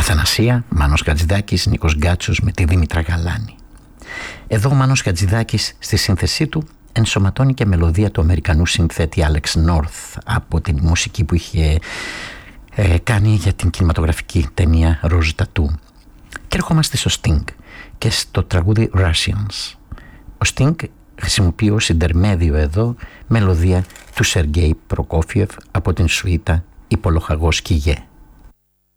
Αθανασία, Μάνος Χατζηδάκης, Νίκος Γκάτσος με τη Δήμητρα Γαλάνη. Εδώ ο Μάνος Χατζηδάκης στη σύνθεσή του ενσωματώνει και μελωδία του Αμερικανού συνθέτη Alex North από την μουσική που είχε κάνει για την κινηματογραφική ταινία Rouge Tattoo. Και ερχόμαστε στο Sting και στο τραγούδι Russians. Ο Sting χρησιμοποιεί ως συντερμέδιο εδώ μελωδία του Σεργέη Προκόφιεφ από την σουίτα «Η Πολοχαγός Κιγέ».